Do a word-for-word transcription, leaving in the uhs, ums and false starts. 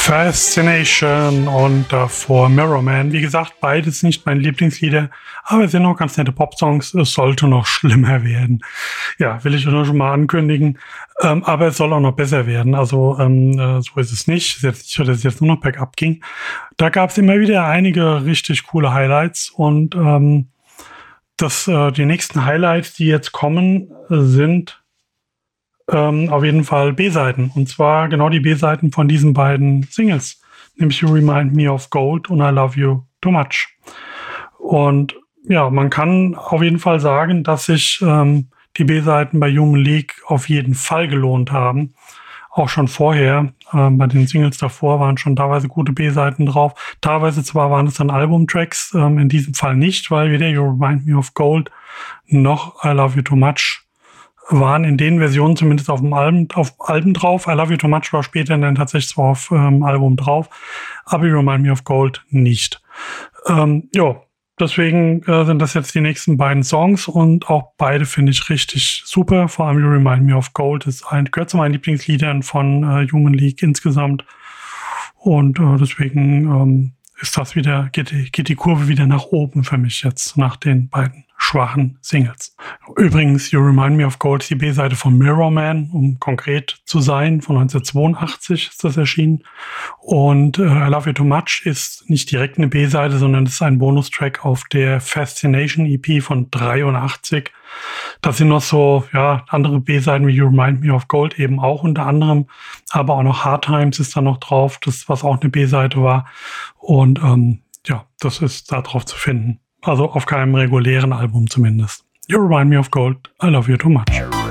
Fascination und davor Mirror Man. Wie gesagt, beides nicht meine Lieblingslieder, aber es sind noch ganz nette Popsongs. Es sollte noch schlimmer werden. Ja, will ich nur schon mal ankündigen. Ähm, aber es soll auch noch besser werden. Also ähm, äh, so ist es nicht. Es ist jetzt nicht so, dass es jetzt nur noch bergab ging. Da gab es immer wieder einige richtig coole Highlights und ähm, das, äh, die nächsten Highlights, die jetzt kommen, sind Ähm, auf jeden Fall B-Seiten. Und zwar genau die B-Seiten von diesen beiden Singles. Nämlich You Remind Me of Gold und I Love You Too Much. Und ja, man kann auf jeden Fall sagen, dass sich ähm, die B-Seiten bei Human League auf jeden Fall gelohnt haben. Auch schon vorher. Ähm, bei den Singles davor waren schon teilweise gute B-Seiten drauf. Teilweise zwar waren es dann Albumtracks, ähm, in diesem Fall nicht, weil weder You Remind Me of Gold noch I Love You Too Much waren in den Versionen zumindest auf dem Album, auf Alben drauf. I Love You Too Much war später dann tatsächlich zwar auf ähm, Album drauf, aber You Remind Me of Gold nicht. Ähm, ja, deswegen äh, sind das jetzt die nächsten beiden Songs und auch beide finde ich richtig super. Vor allem You Remind Me of Gold ist ein, gehört zu meinen Lieblingsliedern von äh, Human League insgesamt. Und äh, deswegen ähm, ist das wieder, geht die, geht die Kurve wieder nach oben für mich jetzt nach den beiden schwachen Singles. Übrigens, You Remind Me of Gold ist die B-Seite von Mirror Man, um konkret zu sein. Von neunzehnhundertzweiundachtzig ist das erschienen. Und äh, I Love You Too Much ist nicht direkt eine B-Seite, sondern es ist ein Bonustrack auf der Fascination E P von dreiundachtzig. Das sind noch so, ja, andere B-Seiten wie You Remind Me of Gold eben auch unter anderem. Aber auch noch Hard Times ist da noch drauf, das was auch eine B-Seite war. Und ähm, ja, das ist da drauf zu finden. Also auf keinem regulären Album zumindest. You Remind Me of Gold, I Love You Too Much.